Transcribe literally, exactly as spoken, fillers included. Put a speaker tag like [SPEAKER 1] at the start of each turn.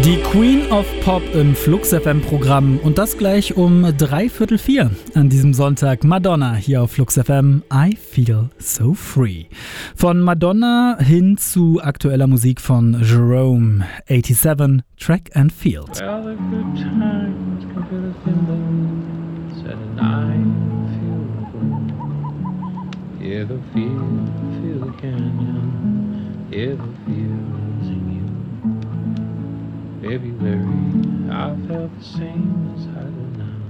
[SPEAKER 1] Die Queen of Pop im Flux F M-Programm und das gleich um dreiviertel vier an diesem Sonntag. Madonna hier auf Flux F M, I Feel So Free. Von Madonna hin zu aktueller Musik von Jerome, siebenundachtzig, Track and Field.
[SPEAKER 2] Well, the good times come to the fingers, and I feel good. Yeah, the feel, feel the canyon, yeah, the feel's in you. February, I felt the same as I do now.